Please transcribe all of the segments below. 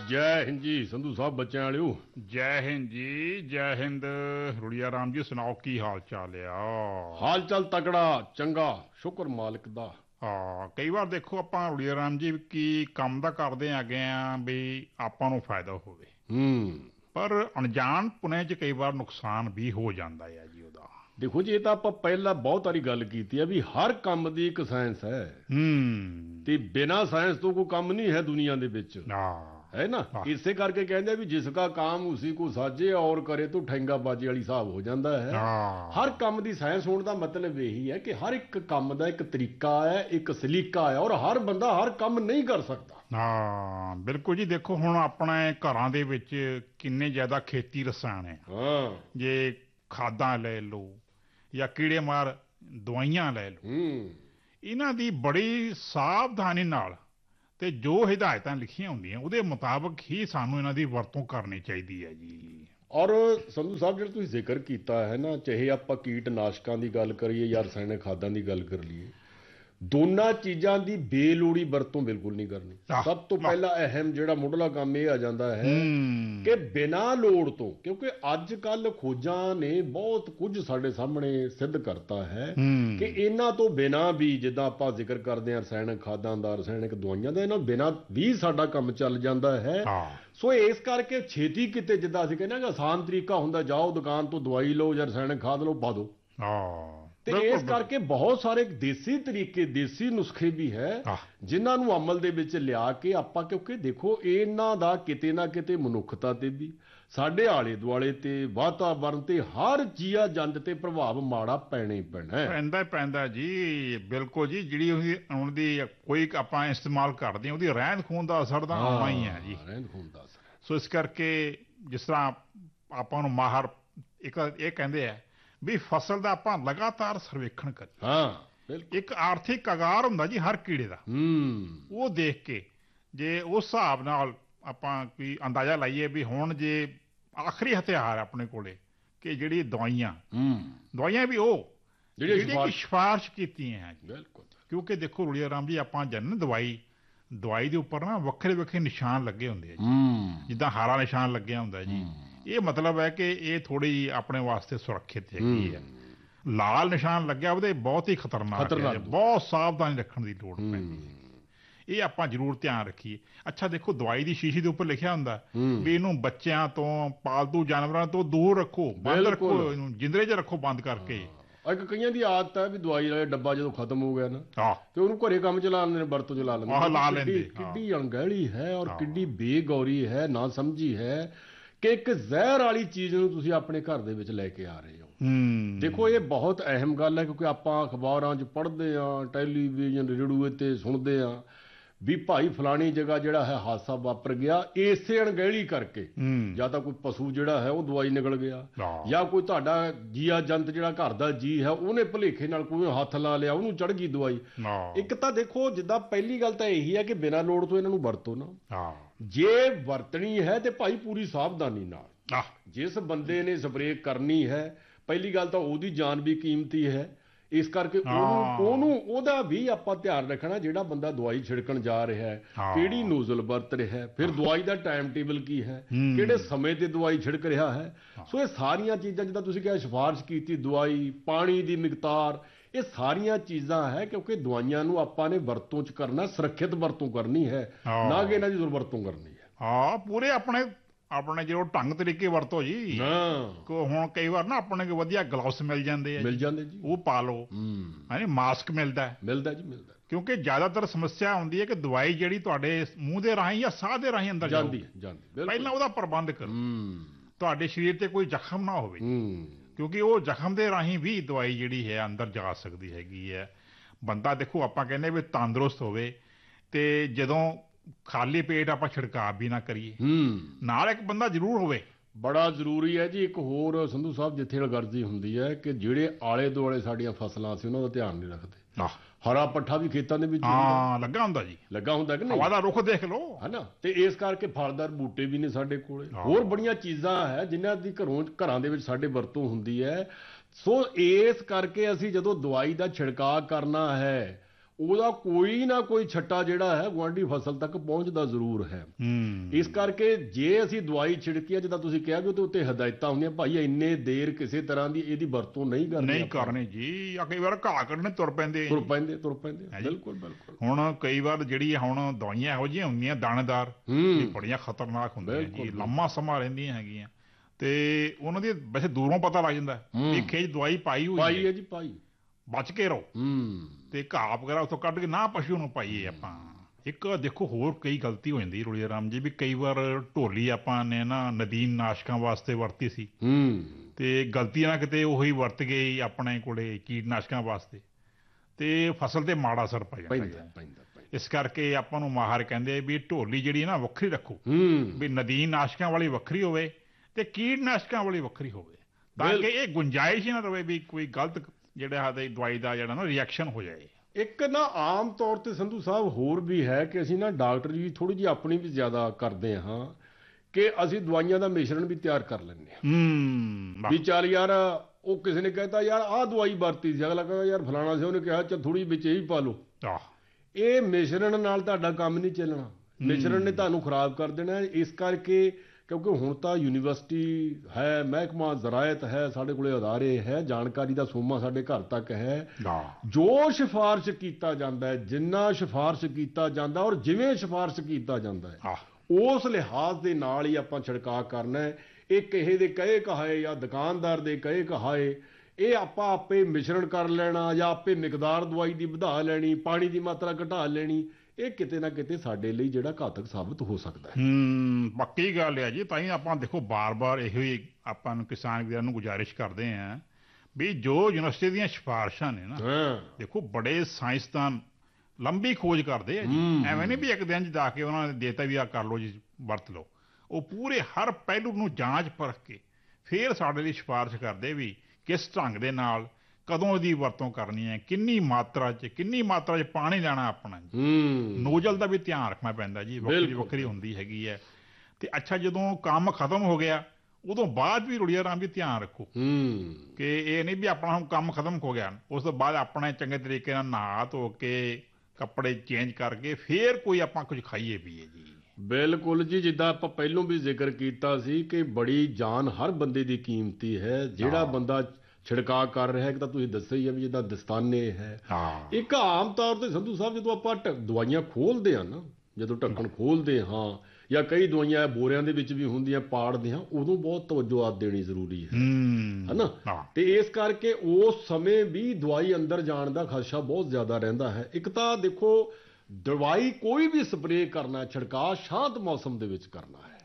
ਜੈ ਹਿੰਦ ਜੀ ਸੰਧੂ ਸਾਹਿਬ ਬੱਚਿਆਂ ਵਾਲਿਓ। ਜੈ ਹਿੰਦ ਜੀ, ਜੈ ਹਿੰਦ। ਰੁੜੀਆ ਰਾਮ ਜੀ ਸੁਣਾਓ, ਕੀ ਹਾਲ ਚਾਲ ਆ? ਹਾਲ ਚਾਲ ਤਕੜਾ ਚੰਗਾ, ਸ਼ੁਕਰ ਮਾਲਕ ਦਾ। ਕਈ ਵਾਰ ਦੇਖੋ ਆਪਾਂ ਰੁੜੀਆ ਰਾਮ ਜੀ ਕੀ ਕੰਮ ਦਾ ਕਰਦੇ ਹੈਗੇ ਆ ਵੀ ਆਪਾਂ ਨੂੰ ਫਾਇਦਾ ਹੋਵੇ, ਪਰ ਅਣਜਾਣ ਪੁਣੇ 'ਚ ਕਈ ਵਾਰ ਨੁਕਸਾਨ ਵੀ ਹੋ ਜਾਂਦਾ ਹੈ ਜੀ ਉਹਦਾ। ਦੇਖੋ ਜੀ, ਇਹ ਤਾਂ ਆਪਾਂ ਪਹਿਲਾਂ ਬਹੁਤ ਵਾਰੀ ਗੱਲ ਕੀਤੀ ਹੈ ਵੀ ਹਰ ਕੰਮ ਦੀ ਇੱਕ ਸਾਇੰਸ ਹੈ ਤੇ ਬਿਨਾਂ ਸਾਇੰਸ ਤੋਂ ਕੋਈ ਕੰਮ ਨਹੀਂ ਹੈ ਦੁਨੀਆ ਦੇ ਵਿੱਚ, ਹੈ ਨਾ। ਇਸੇ ਕਰਕੇ ਕਹਿੰਦੇ ਵੀ ਜਿਸ ਕਾ ਕਾਮ ਉਸੀ ਕੋ ਸਾਜੇ ਔਰ ਕਰੇ ਤਾਂ ਠੈਂਗਾ ਬਾਜੀ ਵਾਲੀ ਹਿਸਾਬ ਹੋ ਜਾਂਦਾ ਹੈ। ਹਰ ਕੰਮ ਦੀ ਸਾਇੰਸ ਹੋਣ ਦਾ ਮਤਲਬ ਇਹੀ ਹੈ ਕਿ ਹਰ ਇੱਕ ਕੰਮ ਦਾ ਇੱਕ ਤਰੀਕਾ ਹੈ, ਇੱਕ ਸਲੀਕਾ ਹੈ, ਔਰ ਹਰ ਬੰਦਾ ਹਰ ਕੰਮ ਨਹੀਂ ਕਰ ਸਕਦਾ। ਹਾਂ ਬਿਲਕੁਲ ਜੀ। ਦੇਖੋ ਹੁਣ ਆਪਣੇ ਘਰਾਂ ਦੇ ਵਿੱਚ ਕਿੰਨੇ ਜ਼ਿਆਦਾ ਖੇਤੀ ਰਸਾਇਣ ਹੈ। ਜੇ ਖਾਦਾਂ ਲੈ ਲਓ ਜਾਂ ਕੀੜੇ ਮਾਰ ਦਵਾਈਆਂ ਲੈ ਲਓ, ਇਹਨਾਂ ਦੀ ਬੜੀ ਸਾਵਧਾਨੀ ਨਾਲ ਤੇ ਜੋ ਹਿਦਾਇਤਾਂ ਲਿਖੀਆਂ ਹੁੰਦੀਆਂ ਉਹਦੇ ਮੁਤਾਬਕ ਹੀ ਸਾਨੂੰ ਇਹਨਾਂ ਦੀ ਵਰਤੋਂ ਕਰਨੀ ਚਾਹੀਦੀ ਹੈ ਜੀ। ਔਰ ਸੰਧੂ ਸਾਹਿਬ, ਜਿਹੜਾ ਤੁਸੀਂ ਜ਼ਿਕਰ ਕੀਤਾ ਹੈ ਨਾ, ਚਾਹੇ ਆਪਾਂ ਕੀਟਨਾਸ਼ਕਾਂ ਦੀ ਗੱਲ ਕਰੀਏ ਜਾਂ ਰਸਾਇਣਕ ਖਾਦਾਂ ਦੀ ਗੱਲ ਕਰ ਲਈਏ, ਦੋਨਾਂ ਚੀਜ਼ਾਂ ਦੀ ਬੇਲੋੜੀ ਵਰਤੋਂ ਬਿਲਕੁਲ ਨਹੀਂ ਕਰਨੀ। ਸਭ ਤੋਂ ਪਹਿਲਾਂ ਅਹਿਮ ਜਿਹੜਾ ਮੁੱਢਲਾ ਕੰਮ ਇਹ ਆ ਜਾਂਦਾ ਹੈ ਕਿ ਬਿਨਾਂ ਲੋੜ ਤੋਂ, ਕਿਉਂਕਿ ਅੱਜ ਕੱਲ੍ਹ ਖੋਜਾਂ ਨੇ ਬਹੁਤ ਕੁਝ ਸਾਡੇ ਸਾਹਮਣੇ ਸਿੱਧ ਕਰਤਾ ਹੈ ਕਿ ਇਹਨਾਂ ਤੋਂ ਬਿਨਾਂ ਵੀ, ਜਿੱਦਾਂ ਆਪਾਂ ਜ਼ਿਕਰ ਕਰਦੇ ਹਾਂ ਰਸਾਇਣਕ ਖਾਦਾਂ ਦਾ, ਰਸਾਇਣਕ ਦਵਾਈਆਂ ਦਾ, ਇਹਨਾਂ ਬਿਨਾਂ ਵੀ ਸਾਡਾ ਕੰਮ ਚੱਲ ਜਾਂਦਾ ਹੈ। ਸੋ ਇਸ ਕਰਕੇ ਛੇਤੀ ਕਿਤੇ, ਜਿੱਦਾਂ ਅਸੀਂ ਕਹਿੰਦੇ ਹਾਂ ਕਿ ਆਸਾਨ ਤਰੀਕਾ ਹੁੰਦਾ, ਜਾਓ ਦੁਕਾਨ ਤੋਂ ਦਵਾਈ ਲਓ ਜਾਂ ਰਸਾਇਣਕ ਖਾਦ ਲਓ, ਪਾ ਦਿਓ। ਤੇ ਇਸ ਕਰਕੇ ਬਹੁਤ ਸਾਰੇ ਦੇਸੀ ਤਰੀਕੇ, ਦੇਸੀ ਨੁਸਖੇ ਵੀ ਹੈ ਜਿਨ੍ਹਾਂ ਨੂੰ ਅਮਲ ਦੇ ਵਿੱਚ ਲਿਆ ਕੇ ਆਪਾਂ, ਕਿਉਂਕਿ ਦੇਖੋ ਇਹਨਾਂ ਦਾ ਕਿਤੇ ਨਾ ਕਿਤੇ ਮਨੁੱਖਤਾ ਤੇ ਵੀ, ਸਾਡੇ ਆਲੇ ਦੁਆਲੇ ਤੇ, ਵਾਤਾਵਰਨ ਤੇ, ਹਰ ਜੀਆ ਜੰਤ ਤੇ ਪ੍ਰਭਾਵ ਮਾੜਾ ਪੈਣਾ ਹੀ ਪੈਂਦਾ ਜੀ। ਬਿਲਕੁਲ ਜੀ। ਜਿਹੜੀ ਉਹਨਾਂ ਦੀ ਕੋਈ ਆਪਾਂ ਇਸਤੇਮਾਲ ਕਰਦੇ ਹਾਂ ਉਹਦੀ ਰਹਿੰਦ ਖੂੰਹਦ ਦਾ ਅਸਰ ਤਾਂ ਆਉਣਾ ਹੀ ਹੈ ਜੀ, ਰਹਿੰਦ ਖੂੰਹਦ ਦਾ ਅਸਰ। ਸੋ ਇਸ ਕਰਕੇ ਜਿਸ ਤਰ੍ਹਾਂ ਆਪਾਂ ਨੂੰ ਮਾਹਰ ਇਹ ਕਹਿੰਦੇ ਆ ਵੀ ਫਸਲ ਦਾ ਆਪਾਂ ਲਗਾਤਾਰ ਸਰਵੇਖਣ ਕਰੀਏ। ਇੱਕ ਆਰਥਿਕ ਕਗਾਰ ਹੁੰਦਾ ਜੀ ਹਰ ਕੀੜੇ ਦਾ, ਉਹ ਦੇਖ ਕੇ ਜੇ ਉਸ ਹਿਸਾਬ ਨਾਲ ਆਪਾਂ ਕੋਈ ਅੰਦਾਜ਼ਾ ਲਾਈਏ ਵੀ ਹੁਣ ਜੇ ਆਖਰੀ ਹਥਿਆਰ ਆਪਣੇ ਕੋਲੇ ਕਿ ਜਿਹੜੀ ਦਵਾਈਆਂ ਵੀ ਉਹ ਜਿਹੜੀ ਸਿਫਾਰਿਸ਼ ਕੀਤੀਆਂ ਹੈ ਜੀ। ਬਿਲਕੁਲ। ਕਿਉਂਕਿ ਦੇਖੋ ਰੁੜੀਆ ਰਾਮ ਜੀ, ਆਪਾਂ ਜਾਣਦੇ ਦਵਾਈ ਦੇ ਉੱਪਰ ਨਾ ਵੱਖਰੇ ਵੱਖਰੇ ਨਿਸ਼ਾਨ ਲੱਗੇ ਹੁੰਦੇ ਆ ਜੀ, ਜਿੱਦਾਂ ਹਰਾ ਨਿਸ਼ਾਨ ਲੱਗਿਆ ਹੁੰਦਾ ਜੀ। ਇਹ ਮਤਲਬ ਹੈ ਕਿ ਇਹ ਥੋੜ੍ਹੀ ਆਪਣੇ ਵਾਸਤੇ ਸੁਰੱਖਿਅਤ ਹੈਗੀ ਹੈ। ਲਾਲ ਨਿਸ਼ਾਨ ਲੱਗਿਆ ਉਹਦੇ ਬਹੁਤ ਹੀ ਖਤਰਨਾਕ ਹੈ, ਬਹੁਤ ਸਾਵਧਾਨੀ ਰੱਖਣ ਦੀ ਲੋੜ ਪੈਂਦੀ ਹੈ। ਇਹ ਆਪਾਂ ਜ਼ਰੂਰ ਧਿਆਨ ਰੱਖੀਏ। ਅੱਛਾ ਦੇਖੋ, ਦਵਾਈ ਦੀ ਸ਼ੀਸ਼ੀ ਦੇ ਉੱਪਰ ਲਿਖਿਆ ਹੁੰਦਾ ਵੀ ਇਹਨੂੰ ਬੱਚਿਆਂ ਤੋਂ, ਪਾਲਤੂ ਜਾਨਵਰਾਂ ਤੋਂ ਦੂਰ ਰੱਖੋ, ਬੰਦ ਰੱਖੋ, ਇਹਨੂੰ ਜਿੰਦਰੇ 'ਚ ਰੱਖੋ ਬੰਦ ਕਰਕੇ। ਇੱਕ ਕਈਆਂ ਦੀ ਆਦਤ ਹੈ ਵੀ ਦਵਾਈ ਵਾਲੇ ਡੱਬਾ ਜਦੋਂ ਖਤਮ ਹੋ ਗਿਆ ਨਾ ਤੇ ਉਹਨੂੰ ਘਰੇ ਕੰਮ ਚਲਾ ਲੈਂਦੇ ਨੇ, ਵਰਤੋਂ ਚਲਾ ਲੈਂਦੇ। ਕਿੱਡੀ ਅਣਗਹਿਲੀ ਹੈ ਔਰ ਕਿੱਡੀ ਬੇਗੌਰੀ ਹੈ, ਨਾ ਸਮਝੀ ਹੈ ਕਿ ਇੱਕ ਜ਼ਹਿਰ ਵਾਲੀ ਚੀਜ਼ ਨੂੰ ਤੁਸੀਂ ਆਪਣੇ ਘਰ ਦੇ ਵਿੱਚ ਲੈ ਕੇ ਆ ਰਹੇ ਹੋ। ਦੇਖੋ ਇਹ ਬਹੁਤ ਅਹਿਮ ਗੱਲ ਹੈ, ਕਿਉਂਕਿ ਆਪਾਂ ਅਖਬਾਰਾਂ 'ਚ ਪੜ੍ਹਦੇ ਹਾਂ, ਟੈਲੀਵਿਜ਼ਨ ਰੇਡੀਓ 'ਤੇ ਸੁਣਦੇ ਹਾਂ ਵੀ ਭਾਈ ਫਲਾਣੀ ਜਗ੍ਹਾ ਜਿਹੜਾ ਹੈ ਹਾਦਸਾ ਵਾਪਰ ਗਿਆ ਇਸੇ ਅਣਗਹਿਲੀ ਕਰਕੇ। ਜਾਂ ਤਾਂ ਕੋਈ ਪਸ਼ੂ ਜਿਹੜਾ ਹੈ ਉਹ ਦਵਾਈ ਨਿਕਲ ਗਿਆ, ਜਾਂ ਕੋਈ ਤੁਹਾਡਾ ਜੀਆ ਜੰਤ ਜਿਹੜਾ ਘਰ ਦਾ ਜੀ ਹੈ ਉਹਨੇ ਭੁਲੇਖੇ ਨਾਲ ਕੋਈ ਹੱਥ ਲਾ ਲਿਆ, ਉਹਨੂੰ ਚੜ੍ਹ ਗਈ ਦਵਾਈ। ਇੱਕ ਤਾਂ ਦੇਖੋ, ਜਿੱਦਾਂ ਪਹਿਲੀ ਗੱਲ ਤਾਂ ਇਹੀ ਹੈ ਕਿ ਬਿਨਾਂ ਲੋੜ ਤੋਂ ਇਹਨਾਂ ਨੂੰ ਵਰਤੋ ਨਾ। ਜੇ ਵਰਤਣੀ ਹੈ ਤੇ ਭਾਈ ਪੂਰੀ ਸਾਵਧਾਨੀ ਨਾਲ। ਜਿਸ ਬੰਦੇ ਨੇ ਸਪਰੇਅ ਕਰਨੀ ਹੈ, ਪਹਿਲੀ ਗੱਲ ਤਾਂ ਉਹਦੀ ਜਾਨ ਵੀ ਕੀਮਤੀ ਹੈ, ਇਸ ਕਰਕੇ ਉਹਦਾ ਵੀ ਆਪਾਂ ਧਿਆਨ ਰੱਖਣਾ। ਜਿਹੜਾ ਬੰਦਾ ਦਵਾਈ ਛਿੜਕਣ ਜਾ ਰਿਹਾ ਹੈ, ਕਿਹੜੀ ਨੋਜ਼ਲ ਵਰਤ ਰਿਹਾ ਹੈ, ਫਿਰ ਦਵਾਈ ਦਾ ਟਾਈਮ ਟੇਬਲ ਕੀ ਹੈ, ਕਿਹੜੇ ਸਮੇਂ ਤੇ ਦਵਾਈ ਛਿੜਕ ਰਿਹਾ ਹੈ। ਸੋ ਇਹ ਸਾਰੀਆਂ ਚੀਜ਼ਾਂ, ਜਿੱਦਾਂ ਤੁਸੀਂ ਕਿਹਾ ਸਿਫਾਰਿਸ਼ ਕੀਤੀ, ਦਵਾਈ, ਪਾਣੀ ਦੀ ਮਿਕਦਾਰ, ਇਹ ਸਾਰੀਆਂ ਚੀਜ਼ਾਂ ਹੈ, ਕਿਉਂਕਿ ਦਵਾਈਆਂ ਨੂੰ ਆਪਾਂ ਨੇ ਵਰਤੋਂ 'ਚ ਕਰਨਾ, ਸੁਰੱਖਿਅਤ ਵਰਤੋਂ ਕਰਨੀ ਹੈ, ਨਾ ਕਿ ਇਹਨਾਂ ਦੀ ਦੁਰਵਰਤੋਂ ਕਰਨੀ ਹੈ। ਪੂਰੇ ਆਪਣੇ ਜਿਹੜਾ ਢੰਗ ਤਰੀਕੇ ਵਰਤੋ ਜੀ। ਹੁਣ ਕਈ ਵਾਰ ਨਾ ਆਪਣੇ ਕੋਲ ਵਧੀਆ ਗਲਵਸ ਮਿਲ ਜਾਂਦੇ ਜੀ, ਉਹ ਪਾ ਲਓ। ਮਾਸਕ ਮਿਲਦਾ ਜੀ। ਕਿਉਂਕਿ ਜ਼ਿਆਦਾਤਰ ਸਮੱਸਿਆ ਹੁੰਦੀ ਹੈ ਕਿ ਦਵਾਈ ਜਿਹੜੀ ਤੁਹਾਡੇ ਮੂੰਹ ਦੇ ਰਾਹੀਂ ਜਾਂ ਸਾਹ ਦੇ ਰਾਹੀਂ ਅੰਦਰ ਜਾਂਦੀ, ਪਹਿਲਾਂ ਉਹਦਾ ਪ੍ਰਬੰਧ ਕਰੋ, ਤੁਹਾਡੇ ਸਰੀਰ ਤੇ ਕੋਈ ਜ਼ਖਮ ਨਾ ਹੋਵੇ, ਕਿਉਂਕਿ ਉਹ ਜ਼ਖਮ ਦੇ ਰਾਹੀਂ ਵੀ ਦਵਾਈ ਜਿਹੜੀ ਹੈ ਅੰਦਰ ਜਾ ਸਕਦੀ ਹੈਗੀ ਹੈ। ਬੰਦਾ ਦੇਖੋ, ਆਪਾਂ ਕਹਿੰਦੇ ਵੀ ਤੰਦਰੁਸਤ ਹੋਵੇ ਤੇ ਜਦੋਂ ਖਾਲੀ ਪੇਟ ਆਪਾਂ ਛਿੜਕਾਅ ਵੀ ਨਾ ਕਰੀਏ, ਨਾਲ ਇੱਕ ਬੰਦਾ ਜ਼ਰੂਰ ਹੋਵੇ, ਬੜਾ ਜ਼ਰੂਰੀ ਹੈ ਜੀ। ਇੱਕ ਹੋਰ ਸੰਧੂ ਸਾਹਿਬ, ਜਿੱਥੇ ਅਲਗਰਜੀ ਹੁੰਦੀ ਹੈ ਕਿ ਜਿਹੜੇ ਆਲੇ ਦੁਆਲੇ ਸਾਡੀਆਂ ਫਸਲਾਂ ਸੀ ਉਹਨਾਂ ਦਾ ਧਿਆਨ ਨਹੀਂ ਰੱਖਦੇ। ਹਰਾ ਪੱਠਾ ਵੀ ਖੇਤਾਂ ਦੇ ਵਿੱਚ ਲੱਗਾ ਹੁੰਦਾ ਜੀ, ਲੱਗਾ ਹੁੰਦਾ ਕਿ ਨਹੀਂ, ਹਵਾ ਦਾ ਰੁੱਖ ਦੇਖ ਲਓ, ਹੈ ਨਾ। ਤੇ ਇਸ ਕਰਕੇ ਫਲਦਾਰ ਬੂਟੇ ਵੀ ਨੇ ਸਾਡੇ ਕੋਲੇ, ਹੋਰ ਬੜੀਆਂ ਚੀਜ਼ਾਂ ਹੈ ਜਿਨ੍ਹਾਂ ਦੀ ਘਰਾਂ ਦੇ ਵਿੱਚ ਸਾਡੇ ਵਰਤੋਂ ਹੁੰਦੀ ਹੈ। ਸੋ ਇਸ ਕਰਕੇ ਅਸੀਂ ਜਦੋਂ ਦਵਾਈ ਦਾ ਛਿੜਕਾਅ ਕਰਨਾ ਹੈ, ਉਹਦਾ ਕੋਈ ਨਾ ਕੋਈ ਛੱਟਾ ਜਿਹੜਾ ਹੈ ਗੁਆਂਢੀ ਫਸਲ ਤੱਕ ਪਹੁੰਚਦਾ ਜ਼ਰੂਰ ਹੈ। ਇਸ ਕਰਕੇ ਜੇ ਅਸੀਂ ਦਵਾਈ ਛਿੜਕੀ, ਜਿੱਦਾਂ ਤੁਸੀਂ ਕਿਹਾ ਵੀ ਉਹਦੇ ਉੱਤੇ ਹਦਾਇਤਾਂ ਹੁੰਦੀਆਂ, ਭਾਈ ਇੰਨੇ ਦੇਰ ਕਿਸੇ ਤਰ੍ਹਾਂ ਦੀ ਇਹਦੀ ਵਰਤੋਂ ਨਹੀਂ ਕਰਨੀ ਜੀ। ਕਈ ਵਾਰ ਘਾਹ ਕੱਢਣੇ ਤੁਰ ਪੈਂਦੇ ਬਿਲਕੁਲ। ਹੁਣ ਕਈ ਵਾਰ ਜਿਹੜੀ ਹੁਣ ਦਵਾਈਆਂ ਇਹੋ ਜਿਹੀਆਂ ਹੁੰਦੀਆਂ ਦਾਣੇਦਾਰ, ਬੜੀਆਂ ਖਤਰਨਾਕ ਹੁੰਦੀਆਂ ਜੀ, ਲੰਮਾ ਸਮਾਂ ਰਹਿੰਦੀਆਂ ਹੈਗੀਆਂ, ਤੇ ਉਹਨਾਂ ਦੀ ਵੈਸੇ ਦੂਰੋਂ ਪਤਾ ਲੱਗ ਜਾਂਦਾ ਵੀ ਖੇਤ ਦਵਾਈ ਪਾਈ ਹੋਈ ਹੈ ਜੀ, ਬਚ ਕੇ ਰਹੋ, ਤੇ ਘਾਹ ਵਗੈਰਾ ਉੱਥੋਂ ਕੱਢ ਕੇ ਨਾ ਪਸ਼ੂ ਨੂੰ ਪਾਈਏ ਆਪਾਂ। ਇੱਕ ਦੇਖੋ ਹੋਰ ਕਈ ਗਲਤੀ ਹੋ ਜਾਂਦੀ ਰੁਲੀਆ ਰਾਮ ਜੀ, ਵੀ ਕਈ ਵਾਰ ਢੋਲੀ ਆਪਾਂ ਨੇ ਨਾ ਨਦੀਨ ਨਾਸ਼ਕਾਂ ਵਾਸਤੇ ਵਰਤੀ ਸੀ, ਤੇ ਗਲਤੀ ਨਾਲ ਕਿਤੇ ਉਹੀ ਵਰਤ ਗਈ ਆਪਣੇ ਕੋਲੇ ਕੀਟਨਾਸ਼ਕਾਂ ਵਾਸਤੇ, ਤੇ ਫਸਲ ਤੇ ਮਾੜਾ ਅਸਰ ਪੈ ਜਾਂਦਾ। ਇਸ ਕਰਕੇ ਆਪਾਂ ਨੂੰ ਮਾਹਰ ਕਹਿੰਦੇ ਵੀ ਢੋਲੀ ਜਿਹੜੀ ਨਾ ਵੱਖਰੀ ਰੱਖੋ, ਵੀ ਨਦੀਨ ਨਾਸ਼ਕਾਂ ਵਾਲੀ ਵੱਖਰੀ ਹੋਵੇ ਤੇ ਕੀਟਨਾਸ਼ਕਾਂ ਵਾਲੀ ਵੱਖਰੀ ਹੋਵੇ, ਤਾਂ ਕਿ ਇਹ ਗੁੰਜਾਇਸ਼ ਹੀ ਨਾ ਰਵੇ ਵੀ ਕੋਈ ਗਲਤ ਜਿਹੜਾ ਦਵਾਈ ਦਾ ਜਿਹੜਾ ਨਾ ਰਿਐਕਸ਼ਨ ਹੋ ਜਾਏ। ਇੱਕ ਨਾ ਆਮ ਤੌਰ ਤੇ ਸੰਧੂ ਸਾਹਿਬ ਹੋਰ ਵੀ ਹੈ ਕਿ ਅਸੀਂ ਨਾ ਡਾਕਟਰ ਜੀ ਥੋੜੀ ਜਿਹੀ ਆਪਣੀ ਵੀ ਜ਼ਿਆਦਾ ਕਰਦੇ ਹਾਂ ਕਿ ਅਸੀਂ ਦਵਾਈਆਂ ਦਾ ਮਿਸ਼ਰਣ ਵੀ ਤਿਆਰ ਕਰ ਲੈਂਦੇ ਹਾਂ। ਵੀ ਚੱਲ ਯਾਰ ਉਹ ਕਿਸੇ ਨੇ ਕਹਿਤਾ ਯਾਰ ਆਹ ਦਵਾਈ ਵਰਤੀ ਸੀ, ਅਗਲਾ ਕਹਿੰਦਾ ਯਾਰ ਫਲਾਣਾ ਸੀ ਉਹਨੇ ਕਿਹਾ ਚੱਲ ਥੋੜੀ ਵਿੱਚ ਇਹ ਵੀ ਪਾ ਲਓ। ਇਹ ਮਿਸ਼ਰਣ ਨਾਲ ਤੁਹਾਡਾ ਕੰਮ ਨਹੀਂ ਚੱਲਣਾ, ਮਿਸ਼ਰਣ ਨੇ ਤੁਹਾਨੂੰ ਖਰਾਬ ਕਰ ਦੇਣਾ। ਇਸ ਕਰਕੇ ਕਿਉਂਕਿ ਹੁਣ ਤਾਂ ਯੂਨੀਵਰਸਿਟੀ ਹੈ, ਮਹਿਕਮਾ ਜ਼ਰਾਇਤ ਹੈ, ਸਾਡੇ ਕੋਲੇ ਅਦਾਰੇ ਹੈ, ਜਾਣਕਾਰੀ ਦਾ ਸੋਮਾ ਸਾਡੇ ਘਰ ਤੱਕ ਹੈ। ਜੋ ਸਿਫਾਰਿਸ਼ ਕੀਤਾ ਜਾਂਦਾ ਹੈ, ਜਿੰਨਾ ਸਿਫਾਰਿਸ਼ ਕੀਤਾ ਜਾਂਦਾ ਔਰ ਜਿਵੇਂ ਸਿਫਾਰਿਸ਼ ਕੀਤਾ ਜਾਂਦਾ ਹੈ, ਉਸ ਲਿਹਾਜ਼ ਦੇ ਨਾਲ ਹੀ ਆਪਾਂ ਛਿੜਕਾਅ ਕਰਨਾ ਹੈ। ਇਹ ਕਿਸੇ ਦੇ ਕਹੇ ਕਹਾਏ ਜਾਂ ਦੁਕਾਨਦਾਰ ਦੇ ਕਹੇ ਕਹਾਏ ਇਹ ਆਪਾਂ ਆਪੇ ਮਿਸ਼ਰਣ ਕਰ ਲੈਣਾ ਜਾਂ ਆਪੇ ਮਿਕਦਾਰ ਦਵਾਈ ਦੀ ਵਧਾ ਲੈਣੀ, ਪਾਣੀ ਦੀ ਮਾਤਰਾ ਘਟਾ ਲੈਣੀ, ਇਹ ਕਿਤੇ ਨਾ ਕਿਤੇ ਸਾਡੇ ਲਈ ਜਿਹੜਾ ਘਾਤਕ ਸਾਬਤ ਹੋ ਸਕਦਾ ਹੈ। ਪੱਕੀ ਗੱਲ ਹੈ ਜੀ। ਤਾਂ ਹੀ ਆਪਾਂ ਦੇਖੋ ਬਾਰ-ਬਾਰ ਇਹੋ ਹੀ ਆਪਾਂ ਨੂੰ ਕਿਸਾਨ ਵੀਰਾਂ ਨੂੰ ਗੁਜ਼ਾਰਿਸ਼ ਕਰਦੇ ਹਾਂ ਵੀ ਜੋ ਯੂਨੀਵਰਸਿਟੀ ਦੀਆਂ ਸਿਫਾਰਿਸ਼ਾਂ ਨੇ ਨਾ, ਦੇਖੋ ਬੜੇ ਸਾਇੰਸਦਾਨ ਲੰਬੀ ਖੋਜ ਕਰਦੇ ਆ ਜੀ, ਐਵੇਂ ਨਹੀਂ ਵੀ ਇੱਕ ਦਿਨ 'ਚ ਜਾ ਕੇ ਉਹਨਾਂ ਨੇ ਦੇਤਾ ਵੀ ਆਹ ਕਰ ਲਓ ਜੀ ਵਰਤ ਲਓ। ਉਹ ਪੂਰੇ ਹਰ ਪਹਿਲੂ ਨੂੰ ਜਾਂਚ ਪਰਖ ਕੇ ਫਿਰ ਸਾਡੇ ਲਈ ਸਿਫਾਰਿਸ਼ ਕਰਦੇ ਵੀ ਕਿਸ ਢੰਗ ਦੇ ਨਾਲ ਕਦੋਂ ਇਹਦੀ ਵਰਤੋਂ ਕਰਨੀ ਹੈ, ਕਿੰਨੀ ਮਾਤਰਾ 'ਚ ਪਾਣੀ ਲੈਣਾ ਆਪਣਾ, ਨੋਜ਼ਲ ਦਾ ਵੀ ਧਿਆਨ ਰੱਖਣਾ ਪੈਂਦਾ ਜੀ, ਵੱਖਰੀ ਹੁੰਦੀ ਹੈਗੀ ਹੈ। ਤੇ ਅੱਛਾ ਜਦੋਂ ਕੰਮ ਖਤਮ ਹੋ ਗਿਆ ਉਦੋਂ ਬਾਅਦ ਵੀ ਰੁੜੀਆ ਰਾਮ ਵੀ ਧਿਆਨ ਰੱਖੋ ਕਿ ਇਹ ਨਹੀਂ ਵੀ ਆਪਣਾ ਹੁਣ ਕੰਮ ਖਤਮ ਹੋ ਗਿਆ ਉਸ ਤੋਂ ਬਾਅਦ ਆਪਣੇ ਚੰਗੇ ਤਰੀਕੇ ਨਾਲ ਨਹਾ ਧੋ ਕੇ ਕੱਪੜੇ ਚੇਂਜ ਕਰਕੇ ਫਿਰ ਕੋਈ ਆਪਾਂ ਕੁਝ ਖਾਈਏ ਪੀਏ ਜੀ। ਬਿਲਕੁਲ ਜੀ, ਜਿੱਦਾਂ ਆਪਾਂ ਪਹਿਲੋਂ ਵੀ ਜ਼ਿਕਰ ਕੀਤਾ ਸੀ ਕਿ ਬੜੀ ਜਾਨ ਹਰ ਬੰਦੇ ਦੀ ਕੀਮਤੀ ਹੈ। ਜਿਹੜਾ ਬੰਦਾ ਛਿੜਕਾਅ ਕਰ ਰਿਹਾ, ਇੱਕ ਤਾਂ ਤੁਸੀਂ ਦੱਸਿਆ ਹੀ ਹੈ ਵੀ ਜਿੱਦਾਂ ਦਸਤਾਨੇ ਹੈ। ਇੱਕ ਆਮ ਤੌਰ ਤੇ ਸੰਧੂ ਸਾਹਿਬ ਜਦੋਂ ਆਪਾਂ ਦਵਾਈਆਂ ਖੋਲ੍ਹਦੇ ਹਾਂ ਨਾ, ਜਦੋਂ ਢੱਕਣ ਖੋਲ੍ਹਦੇ ਹਾਂ ਜਾਂ ਕਈ ਦਵਾਈਆਂ ਬੋਰਿਆਂ ਦੇ ਵਿੱਚ ਵੀ ਹੁੰਦੀਆਂ ਪਾੜਦੇ ਹਾਂ, ਉਦੋਂ ਬਹੁਤ ਤਵੱਜੋ ਦੇਣੀ ਜ਼ਰੂਰੀ ਹੈ ਨਾ। ਤੇ ਇਸ ਕਰਕੇ ਉਸ ਸਮੇਂ ਵੀ ਦਵਾਈ ਅੰਦਰ ਜਾਣ ਦਾ ਖਦਸ਼ਾ ਬਹੁਤ ਜ਼ਿਆਦਾ ਰਹਿੰਦਾ ਹੈ। ਇੱਕ ਤਾਂ ਦੇਖੋ ਦਵਾਈ ਕੋਈ ਵੀ ਸਪਰੇਅ ਕਰਨਾ, ਛਿੜਕਾਅ ਸ਼ਾਂਤ ਮੌਸਮ ਦੇ ਵਿੱਚ ਕਰਨਾ ਹੈ।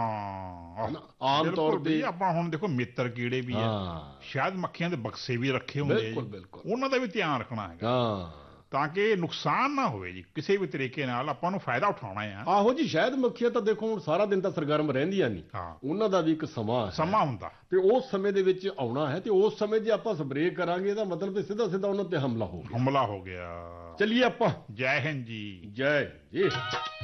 ਆਮ ਤੌਰ ਤੇ ਆਪਾਂ ਹੁਣ ਦੇਖੋ ਮਿੱਤਰ ਕੀੜੇ ਵੀ ਆ, ਸ਼ਾਇਦ ਮੱਖੀਆਂ ਦੇ ਬਕਸੇ ਵੀ ਰੱਖੇ ਹੁੰਦੇ, ਉਹਨਾਂ ਦਾ ਵੀ ਧਿਆਨ ਰੱਖਣਾ ਹੈਗਾ ਤਾਂ ਕਿ ਨੁਕਸਾਨ ਨਾ ਹੋਵੇ ਜੀ ਕਿਸੇ ਵੀ ਤਰੀਕੇ ਨਾਲ, ਆਪਾਂ ਨੂੰ ਫਾਇਦਾ ਉਠਾਉਣਾ ਹੈ। ਆਹੋ ਜੀ, ਸ਼ਾਇਦ ਮੱਖੀਆਂ ਤਾਂ ਦੇਖੋ ਹੁਣ ਸਾਰਾ ਦਿਨ ਤਾਂ ਸਰਗਰਮ ਰਹਿੰਦੀਆਂ ਨਹੀਂ, ਉਹਨਾਂ ਦਾ ਵੀ ਇੱਕ ਸਮਾਂ ਹੁੰਦਾ ਤੇ ਉਸ ਸਮੇਂ ਦੇ ਵਿੱਚ ਆਉਣਾ ਹੈ। ਤੇ ਉਸ ਸਮੇਂ ਜੇ ਆਪਾਂ ਸਪਰੇਅ ਕਰਾਂਗੇ ਇਹਦਾ ਮਤਲਬ ਸਿੱਧਾ ਉਹਨਾਂ ਤੇ ਹਮਲਾ ਹੋ ਗਿਆ। ਚਲਿਏ ਆਪਾਂ ਜੈ ਹਿੰਦ ਜੀ। ਜੈ ਜੀ।